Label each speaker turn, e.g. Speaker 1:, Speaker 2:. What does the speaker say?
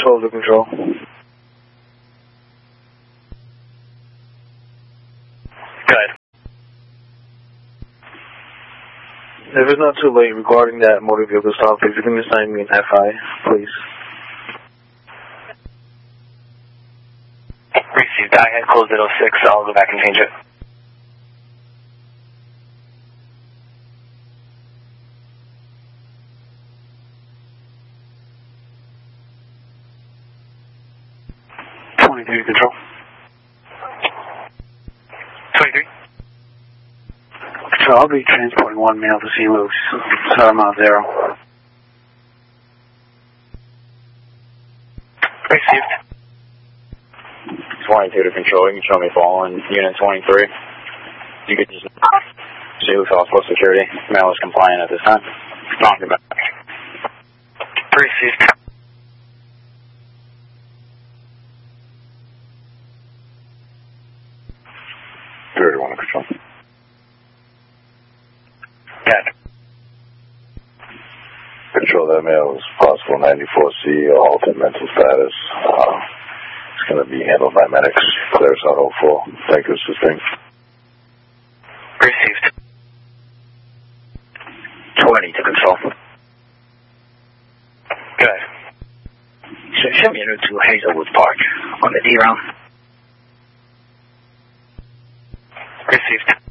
Speaker 1: Control to control.
Speaker 2: Good.
Speaker 1: If it's not too late regarding that motor vehicle stop, if you can assign me an FI, please.
Speaker 2: Received. I had closed at 06. I'll go back and change it.
Speaker 1: Control.
Speaker 2: 23.
Speaker 1: So I'll be transporting one male to St. Luke's, so Mount Zero.
Speaker 2: Received.
Speaker 3: 22 to control. You can show me falling. Unit 23. You could just St. Luke's Hospital Security. Male is compliant at this time. Knock it back.
Speaker 2: Received.
Speaker 3: Control.
Speaker 2: Dead.
Speaker 4: Control, that male is possible 94C, altered mental status. It's going to be handled by medics. Clears out 04. Thank you, assisting.
Speaker 2: Received.
Speaker 5: 20 to control.
Speaker 2: Good.
Speaker 5: So send me a route to Hazelwood Park on the D round.
Speaker 2: Received.